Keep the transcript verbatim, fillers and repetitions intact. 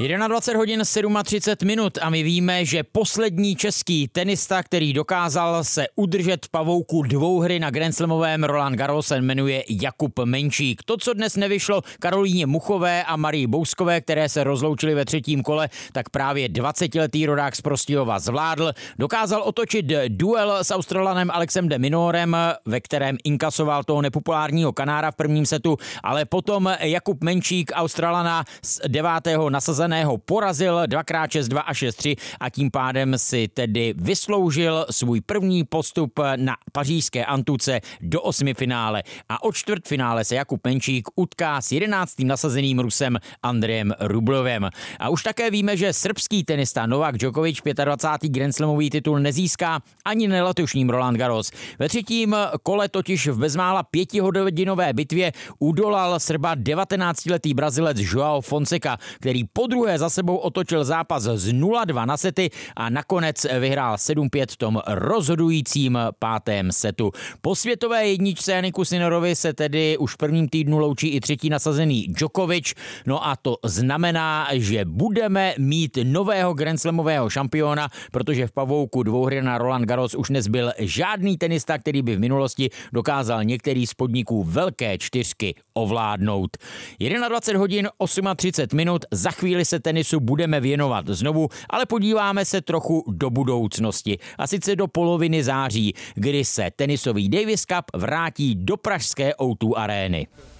dvacet jedna hodin třicet sedm minut a my víme, že poslední český tenista, který dokázal se udržet v pavouku dvou hry na Grand Slamovém Roland Garros, se jmenuje Jakub Menčík. To, co dnes nevyšlo Karolíně Muchové a Marii Bouskové, které se rozloučily ve třetím kole, tak právě dvacetiletý rodák z Prostějova zvládl. Dokázal otočit duel s Australanem Alexem de Minorem, ve kterém inkasoval toho nepopulárního Kanára v prvním setu, ale potom Jakub Menčík Australana z devátého nasazeného porazil dvakrát šest dva a šest tři a tím pádem si tedy vysloužil svůj první postup na pařížské Antuce do osmifinále. A od čtvrtfinále se Jakub Menčík utká s jedenáctým nasazeným Rusem Andrejem Rublovem. A už také víme, že srbský tenista Novak Djokovic dvacátý pátý Grand Slamový titul nezíská ani na letošním Roland Garros. Ve třetím kole totiž v bezmála pětihodinové bitvě udolal Srba devatenáctiletý Brazilec João Fonseca, který podruhé za sebou otočil zápas z nula dva na sety a nakonec vyhrál sedm pět v tom rozhodujícím pátém setu. Po světové jedničce Janiku Sinnerovi se tedy už v prvním týdnu loučí i třetí nasazený Djokovic, no a to znamená, že budeme mít nového Grand Slamového šampiona, protože v pavouku dvouhry na Roland Garros už nezbyl žádný tenista, který by v minulosti dokázal některý z podniků velké čtyřky ovládnout. dvacet jedna hodin třicet osm minut, za chvíli se tenisu budeme věnovat znovu, ale podíváme se trochu do budoucnosti. A sice do poloviny září, kdy se tenisový Davis Cup vrátí do pražské ó dvě arény.